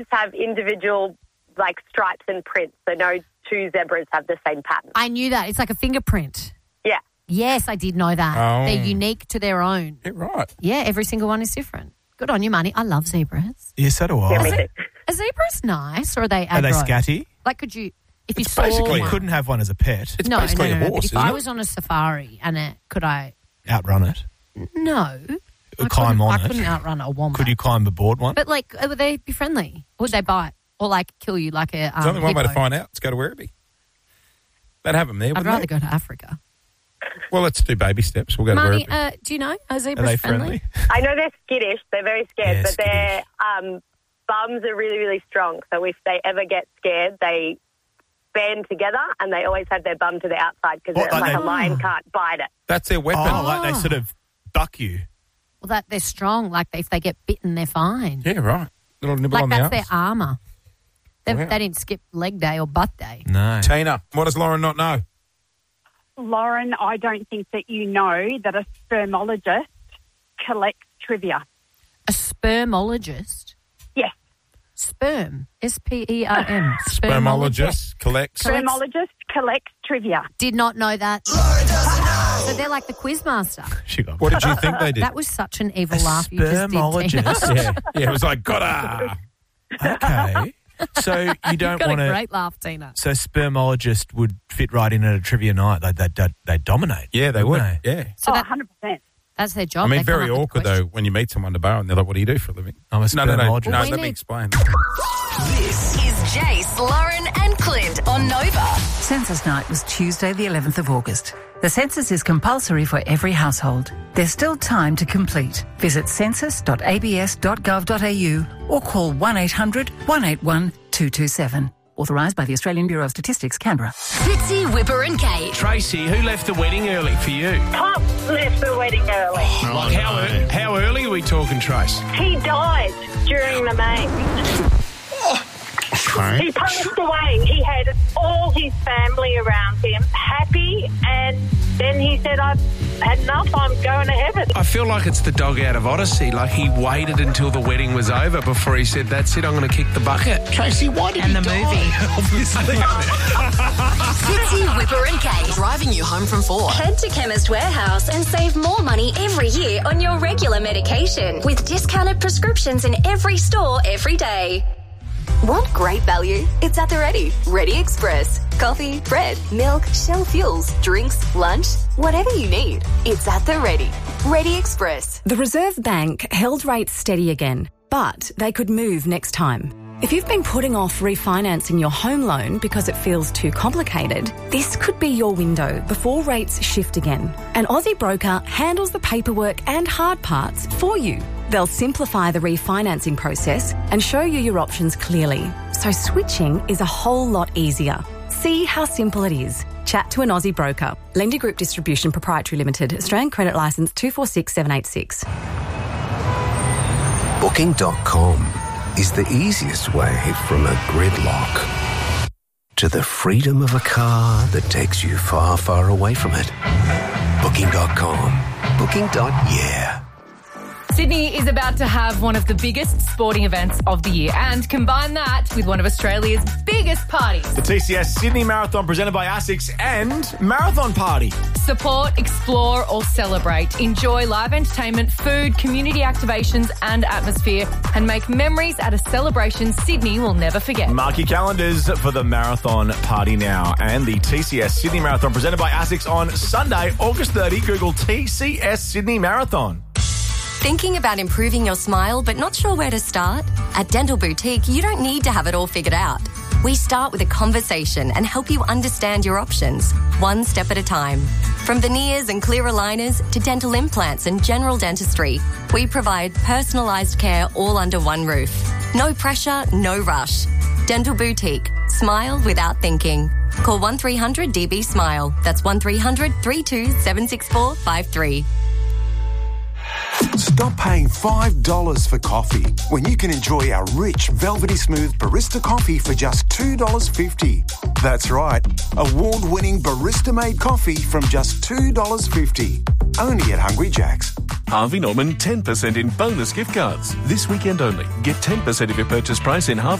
have individual, stripes and prints, so no two zebras have the same pattern. I knew that. It's like a fingerprint. Yeah. Yes, I did know that. Oh. They're unique to their own. Yeah, right. Yeah, every single one is different. Good on you, Marnie. I love zebras. Yeah, so do I. Yeah, me too. Are zebras nice or are they aggro? Are they scatty? Could you, if you It's saw basically- You one? couldn't have one as a pet. It's no, basically a horse, But if isn't I it? was on a safari and could I? Outrun it. No. Climb on I it. couldn't outrun a wombat. Could you climb aboard one? But, would they be friendly? Or would they bite? Or, kill you like a There's only one way to hippo? find out. Let's go to Werribee. They'd have them there, I'd wouldn't rather they? go to Africa. Well, let's do baby steps. We'll go to Marnie, Werribee. do you know? Are Are zebras they friendly? friendly? I know they're skittish. They're very scared, Yeah, but their bums are really, really strong. So if they ever get scared, they band together and they always have their bum to the outside because What, like a they- lion can't bite it. That's their weapon. Oh, like they sort of buck you. Well, that they're strong. If they get bitten, they're fine. Yeah, right. Little nibble on the That's arse. their armour. They Wow. didn't skip leg day or butt day. No. Tina, what does Lauren not know? Lauren, I don't think that you know that a spermologist collects trivia. A spermologist? Yes. Sperm. S-P-E-R-M. Spermologist collects. Spermologist collects trivia. Did not know that. So they're like the quizmaster. She got What did you think they did? That was such an evil A laugh you just did, Tina. spermologist. yeah, it was like, gotta. Okay. So you You've don't got want a to... great laugh, Tina. So spermologist would fit right in at a trivia night. They dominate. Yeah, they would. wouldn't Yeah. So 100%. that's their job. I mean, They come very up with awkward, questions. though, when you meet someone at the bar and they're like, what do you do for a living? I'm a No, spermologist. no, Well, we let me need- explain. This is Jace, Lauren and Clint on Nova. Census night was Tuesday, the 11th of August. The census is compulsory for every household. There's still time to complete. Visit census.abs.gov.au or call 1-800-181-227. Authorised by the Australian Bureau of Statistics, Canberra. Fitzy, Whipper and Kate. Tracy, who left the wedding early for you? Pop left the wedding early. Like how early are we talking, Trace? He died during the main. He passed away. He had all his family around him, happy, and then he said, I've had enough, I'm going to heaven. I feel like it's the dog out of Odyssey. Like he waited until the wedding was over before he said, that's it, I'm going to kick the bucket. Tracy, why did And he the die? movie. Obviously. Fitzy, Whipper and Kate. Driving you home from 4. Head to Chemist Warehouse and save more money every year on your regular medication with discounted prescriptions in every store every day. Want great value? It's at the Ready. Ready Express. Coffee, bread, milk, Shell fuels, drinks, lunch, whatever you need. It's at the Ready. Ready Express. The Reserve Bank held rates steady again, but they could move next time. If you've been putting off refinancing your home loan because it feels too complicated, this could be your window before rates shift again. An Aussie broker handles the paperwork and hard parts for you. They'll simplify the refinancing process and show you your options clearly, so switching is a whole lot easier. See how simple it is. Chat to an Aussie broker. Lendi Group Distribution Proprietary Limited, Australian Credit Licence 246786. Booking.com is the easiest way from a gridlock to the freedom of a car that takes you far, far away from it. Booking.com. Booking.yeah. Sydney is about to have one of the biggest sporting events of the year, and combine that with one of Australia's biggest parties. The TCS Sydney Marathon presented by ASICS and Marathon Party. Support, explore or celebrate. Enjoy live entertainment, food, community activations and atmosphere, and make memories at a celebration Sydney will never forget. Mark your calendars for the Marathon Party now and the TCS Sydney Marathon presented by ASICS on Sunday, August 30. Google TCS Sydney Marathon. Thinking about improving your smile but not sure where to start? At Dental Boutique, you don't need to have it all figured out. We start with a conversation and help you understand your options, one step at a time. From veneers and clear aligners to dental implants and general dentistry, we provide personalised care all under one roof. No pressure, no rush. Dental Boutique. Smile without thinking. Call 1300 DB Smile. That's 1300 32 764 53. Stop paying $5 for coffee when you can enjoy our rich, velvety smooth barista coffee for just $2.50. That's right, award-winning barista-made coffee from just $2.50. Only at Hungry Jack's. Harvey Norman 10% in bonus gift cards. This weekend only. Get 10% of your purchase price in Harvey